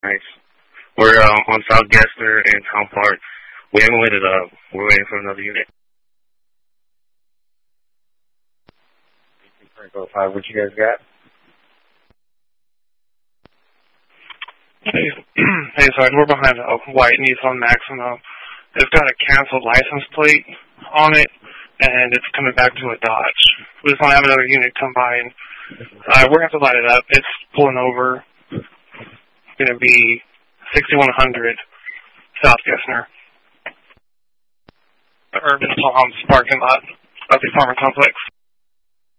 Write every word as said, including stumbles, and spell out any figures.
Nice. We're uh, on South Gessner and Town Park. We haven't lit it up. We're waiting for another unit. Franco five, what you guys got? Hey, hey, sorry, we're behind a white Nissan Maxima. It's got a canceled license plate on it, and it's coming back to a Dodge. We just want to have another unit come by, and uh, we're going to have to light it up. It's pulling over. It's going to be sixty-one hundred South Gessner. Urban Palms parking lot of the apartment complex.